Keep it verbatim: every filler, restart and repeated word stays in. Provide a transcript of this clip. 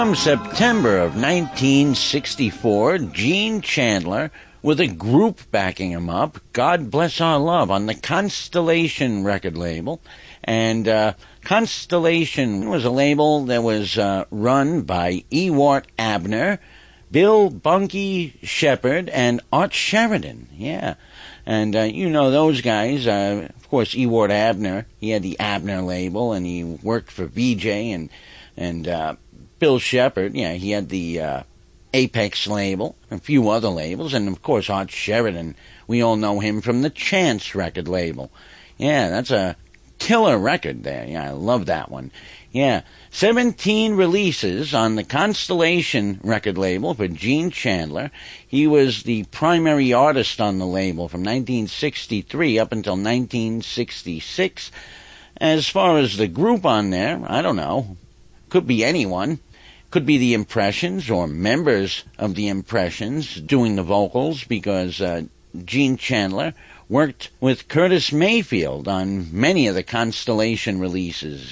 From September of nineteen sixty-four, Gene Chandler, with a group backing him up, God Bless Our Love, on the Constellation record label. And uh, Constellation was a label that was uh, run by Ewart Abner, Bill Bunky Shepherd, and Art Sheridan. Yeah. And uh, you know those guys. Uh, of course, Ewart Abner, he had the Abner label, and he worked for V J, and, and uh, Bill Shepherd, yeah, he had the uh, Apex label, a few other labels, and of course Art Sheridan, we all know him from the Chance record label. Yeah, that's a killer record there. Yeah, I love that one. Yeah, seventeen releases on the Constellation record label for Gene Chandler. He was the primary artist on the label from nineteen sixty-three up until nineteen sixty-six. As far as the group on there, I don't know. Could be anyone. Could be the Impressions or members of the Impressions doing the vocals, because uh, Gene Chandler worked with Curtis Mayfield on many of the Constellation releases.